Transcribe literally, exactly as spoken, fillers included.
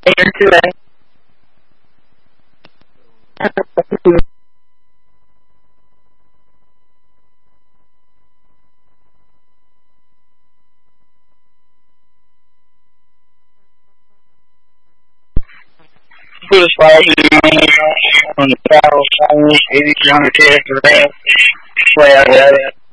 into it. Put a spot on the travel phone, eighty-two hundred K for that. Play out of that.